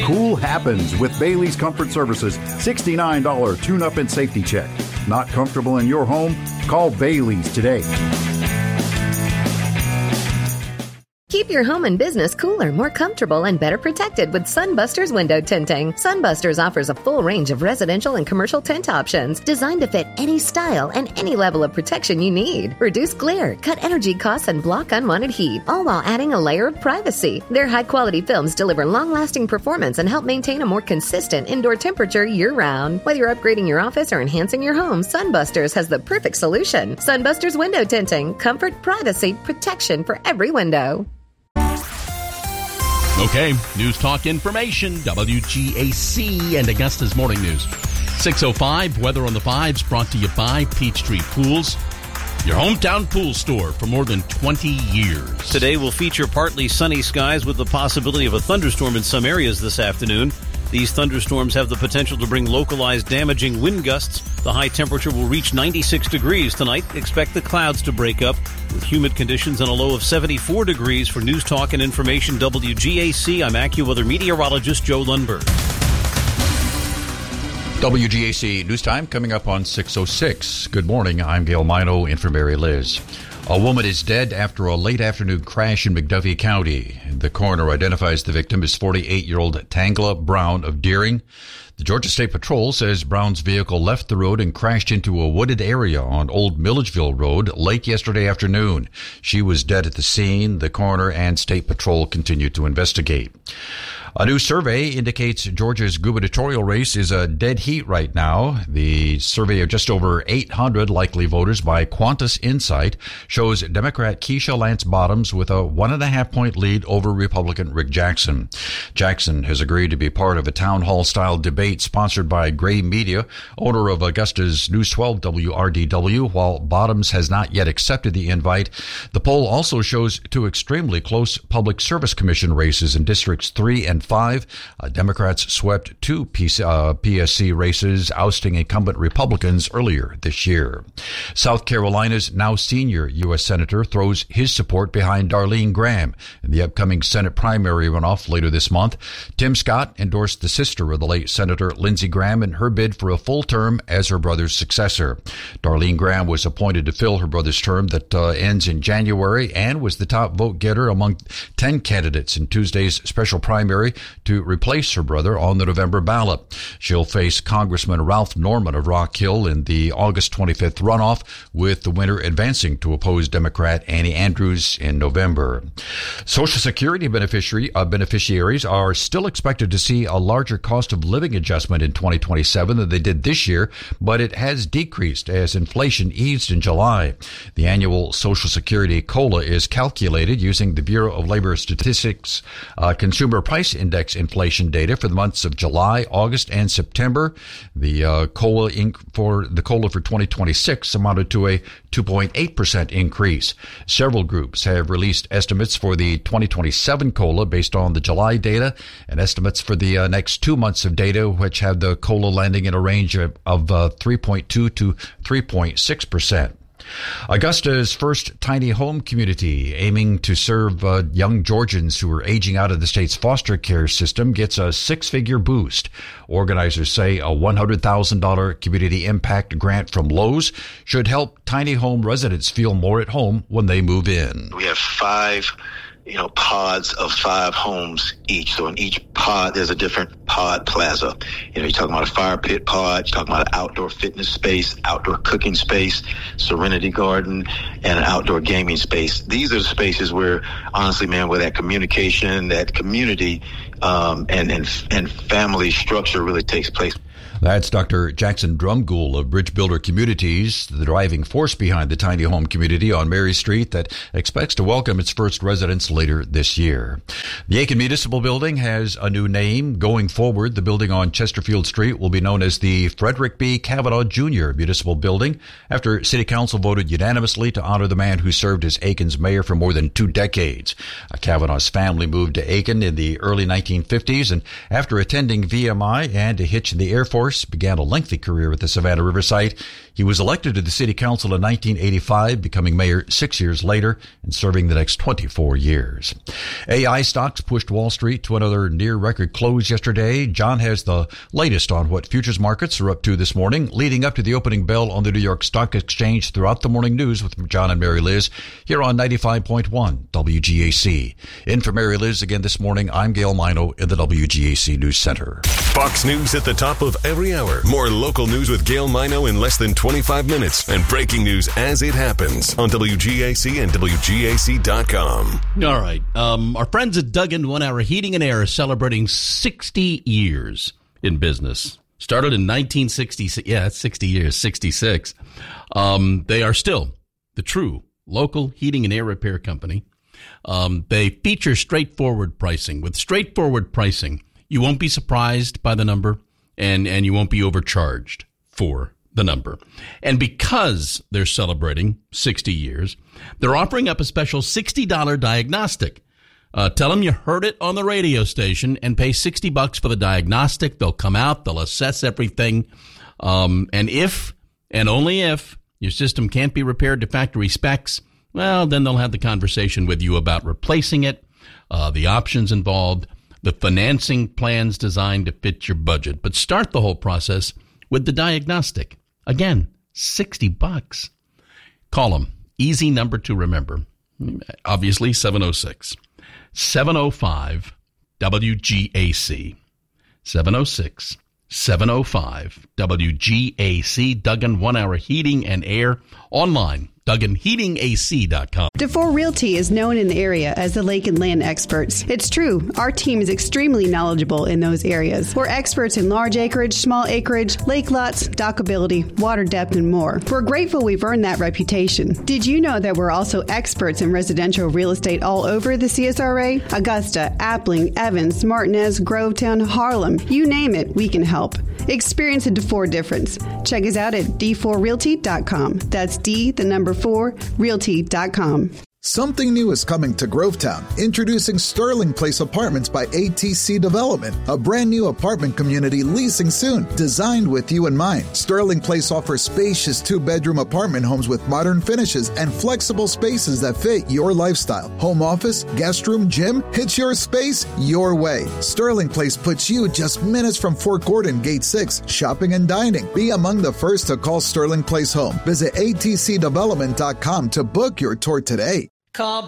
Cool happens with Bailey's Comfort Services $69 tune-up and safety check. Not comfortable in your home? Call Bailey's today. Keep your home and business cooler, more comfortable, and better protected with Sunbusters window tinting. Sunbusters offers a full range of residential and commercial tint options designed to fit any style and any level of protection you need. Reduce glare, cut energy costs, and block unwanted heat, all while adding a layer of privacy. Their high-quality films deliver long-lasting performance and help maintain a more consistent indoor temperature year-round. Whether you're upgrading your office or enhancing your home, Sunbusters has the perfect solution. Sunbusters window tinting. Comfort, privacy, protection for every window. Okay, News Talk Information, WGAC and Augusta's Morning News. 6:05, weather on the fives brought to you by Peachtree Pools, your hometown pool store for more than 20 years. Today will feature partly sunny skies with the possibility of a thunderstorm in some areas this afternoon. These thunderstorms have the potential to bring localized damaging wind gusts. The high temperature will reach 96 degrees tonight. Expect the clouds to break up with humid conditions and a low of 74 degrees. For News Talk and Information WGAC, I'm AccuWeather meteorologist Joe Lundberg. WGAC News Time coming up on 6:06. Good morning. I'm Gail Mino in for Mary Liz. A woman is dead after a late afternoon crash in McDuffie County. The coroner identifies the victim as 48-year-old Tangla Brown of Deering. The Georgia State Patrol says Brown's vehicle left the road and crashed into a wooded area on Old Milledgeville Road late yesterday afternoon. She was dead at the scene. The coroner and State Patrol continue to investigate. A new survey indicates Georgia's gubernatorial race is a dead heat right now. The survey of just over 800 likely voters by Qantas Insight shows Democrat Keisha Lance Bottoms with a 1.5-point lead over Republican Rick Jackson. Jackson has agreed to be part of a town hall-style debate sponsored by Gray Media, owner of Augusta's News 12 WRDW, while Bottoms has not yet accepted the invite. The poll also shows two extremely close Public Service Commission races in Districts 3 and 5. Democrats swept two PSC races, ousting incumbent Republicans earlier this year. South Carolina's now senior U.S. Senator throws his support behind Darlene Graham in the upcoming Senate primary runoff later this month. Tim Scott endorsed the sister of the late Senator Lindsey Graham in her bid for a full term as her brother's successor. Darlene Graham was appointed to fill her brother's term that ends in January and was the top vote getter among 10 candidates in Tuesday's special primary to replace her brother on the November ballot. She'll face Congressman Ralph Norman of Rock Hill in the August 25th runoff, with the winner advancing to oppose Democrat Annie Andrews in November. Social Security beneficiaries are still expected to see a larger cost of living adjustment in 2027 than they did this year, but it has decreased as inflation eased in July. The annual Social Security COLA is calculated using the Bureau of Labor Statistics Consumer Price Index inflation data for the months of July, August, and September. The COLA for 2026 amounted to a 2.8% increase. Several groups have released estimates for the 2027 COLA based on the July data, and estimates for the next 2 months of data, which have the COLA landing in a range of 3.2 to 3.6%. Augusta's first tiny home community, aiming to serve young Georgians who are aging out of the state's foster care system, gets a six-figure boost. Organizers say a $100,000 community impact grant from Lowe's should help tiny home residents feel more at home when they move in. We have five pods of 5 homes each. So in each pod, there's a different pod plaza. You're talking about a fire pit pod, you're talking about an outdoor fitness space, outdoor cooking space, serenity garden, and an outdoor gaming space. These are the spaces where, honestly, man, where that communication, that community, and family structure really takes place. That's Dr. Jackson Drumgoole of Bridge Builder Communities, the driving force behind the tiny home community on Mary Street that expects to welcome its first residents later this year. The Aiken Municipal Building has a new name. Going forward, the building on Chesterfield Street will be known as the Frederick B. Kavanaugh Jr. Municipal Building after City Council voted unanimously to honor the man who served as Aiken's mayor for more than 2 decades. Kavanaugh's family moved to Aiken in the early 1950s, and after attending VMI and a hitch in the Air Force, began a lengthy career at the Savannah River site. He was elected to the City Council in 1985, becoming mayor 6 years later and serving the next 24 years. AI stocks pushed Wall Street to another near-record close yesterday. John has the latest on what futures markets are up to this morning, leading up to the opening bell on the New York Stock Exchange throughout the morning news with John and Mary Liz here on 95.1 WGAC. In for Mary Liz again this morning, I'm Gail Mino in the WGAC News Center. Fox News at the top of every hour. More local news with Gail Mino in less than 25 minutes and breaking news as it happens on WGAC and WGAC.com. All right. Our friends at Duggan 1 Hour Heating and Air are celebrating 60 years in business. Started in 1966. Yeah, that's 60 years, 66. They are still the true local heating and air repair company. They feature straightforward pricing. With straightforward pricing, you won't be surprised by the number and you won't be overcharged for the number. And because they're celebrating 60 years, they're offering up a special $60 diagnostic. Tell them you heard it on the radio station and pay $60 for the diagnostic. They'll come out, they'll assess everything. And if, and only if, your system can't be repaired to factory specs, well, then they'll have the conversation with you about replacing it, the options involved, the financing plans designed to fit your budget. But start the whole process with the diagnostic. Again, $60. Call them. Easy number to remember. Obviously, 706. 705 WGAC. 706 705 WGAC. Duggan 1 Hour Heating and Air. Online, DugganHeatingAC.com. DeFore Realty is known in the area as the lake and land experts. It's true. Our team is extremely knowledgeable in those areas. We're experts in large acreage, small acreage, lake lots, dockability, water depth, and more. We're grateful we've earned that reputation. Did you know that we're also experts in residential real estate all over the CSRA? Augusta, Appling, Evans, Martinez, Grovetown, Harlem. You name it, we can help. Experience a DeFore difference. Check us out at d4realty.com. That's D4realty.com. Something new is coming to Grovetown. Introducing Sterling Place Apartments by ATC Development, a brand new apartment community leasing soon, designed with you in mind. Sterling Place offers spacious 2-bedroom apartment homes with modern finishes and flexible spaces that fit your lifestyle. Home office, guest room, gym, it's your space, your way. Sterling Place puts you just minutes from Fort Gordon, Gate 6, shopping and dining. Be among the first to call Sterling Place home. Visit atcdevelopment.com to book your tour today. Call